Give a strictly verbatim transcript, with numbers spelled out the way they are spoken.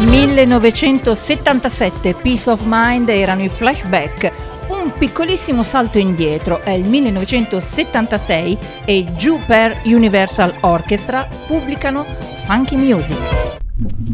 millenovecentosettantasette, Peace of Mind erano i Flashback. Un piccolissimo salto indietro, è il millenovecentosettantasei e Jupiter Universal Orchestra pubblicano Funky Music.